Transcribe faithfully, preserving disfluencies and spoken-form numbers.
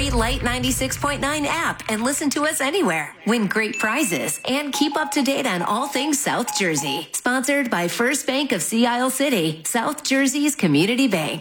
free Light ninety-six point nine app and listen to us anywhere. Win great prizes and keep up to date on all things South Jersey. Sponsored by First Bank of Sea Isle City, South Jersey's community bank.